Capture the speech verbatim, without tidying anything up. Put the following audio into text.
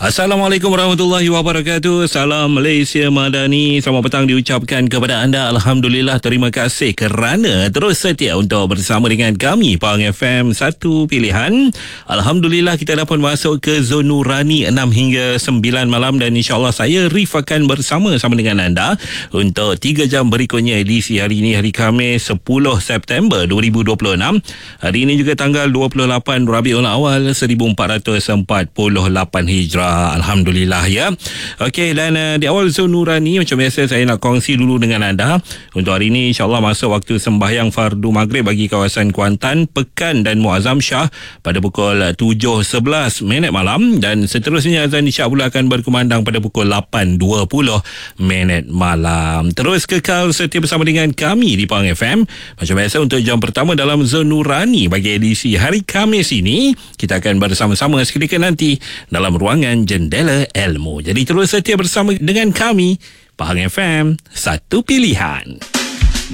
Assalamualaikum warahmatullahi wabarakatuh. Salam Malaysia Madani. Selamat petang diucapkan kepada anda. Alhamdulillah, terima kasih kerana terus setia untuk bersama dengan kami Pahang F M, satu pilihan. Alhamdulillah, kita dapat masuk ke zon Nurani enam hingga sembilan malam dan insyaAllah saya Rif akan bersama-sama dengan anda untuk tiga jam berikutnya edisi hari ini, hari Khamis sepuluh September dua ribu dua puluh enam. Hari ini juga tanggal dua puluh lapan Rabiul Awal seribu empat ratus empat puluh lapan Hijrah. Alhamdulillah ya. Okey, dan uh, di awal zon Nurani macam biasa saya nak kongsi dulu dengan anda. Untuk hari ini insyaAllah masuk waktu sembahyang fardu maghrib bagi kawasan Kuantan, Pekan dan Muazzam Shah pada pukul tujuh sebelas minit malam, dan seterusnya azan isyak pula akan berkumandang pada pukul lapan dua puluh minit malam. Terus kekal setia bersama dengan kami di Pahang F M. Macam biasa untuk jam pertama dalam zon Nurani bagi edisi hari Khamis ini, kita akan bersama-sama seketika nanti dalam ruangan Jendela Ilmu. Jadi terus setia bersama dengan kami Pahang F M, satu pilihan.